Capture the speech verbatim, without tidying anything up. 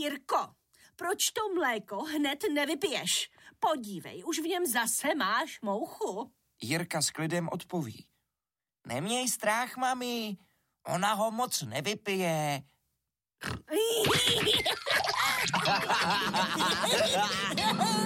Jirko, proč to mléko hned nevypiješ? Podívej, už v něm zase máš mouchu. Jirka s klidem odpoví. Neměj strach, mami, ona ho moc nevypije.